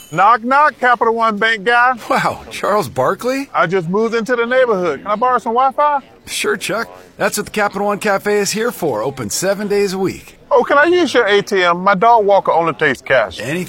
Knock, knock, Capital One Bank guy. Wow, Charles Barkley? I just moved into the neighborhood. Can I borrow some Wi-Fi? Sure, Chuck. That's what the Capital One Cafe is here for. Open 7 days a week. Oh, can I use your ATM? My dog walker only takes cash. Anything